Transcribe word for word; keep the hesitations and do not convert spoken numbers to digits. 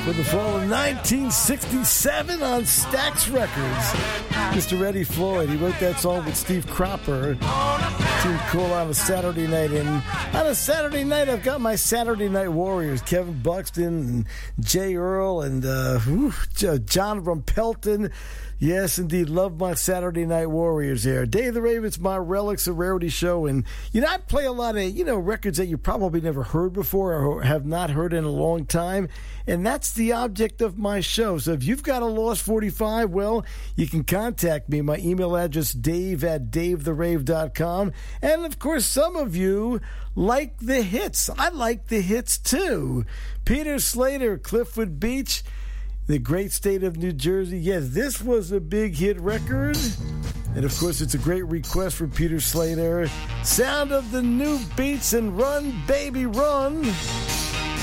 for the fall of nineteen sixty-seven on Stax Records. Mister Eddie Floyd, he wrote that song with Steve Cropper. Too cool on a Saturday night. And on a Saturday night, I've got my Saturday Night Warriors, Kevin Buxton and Jay Earl and uh, whew, John Rumpelton. Yes, indeed. Love my Saturday Night Warriors here. Day of the Rave, it's my Relics of Rarity show. And, you know, I play a lot of, you know, records that you probably never heard before or have not heard in a long time. And that's the object of my show. So if you've got a Lost forty-five, well, you can contact me. My email address, dave at dave the rave dot com. And, of course, some of you like the hits. I like the hits, too. Peter Slater, Cliffwood Beach, the great state of New Jersey. Yes, this was a big hit record. And, of course, it's a great request from Peter Slater. Sound of the New Beats and Run, Baby, Run.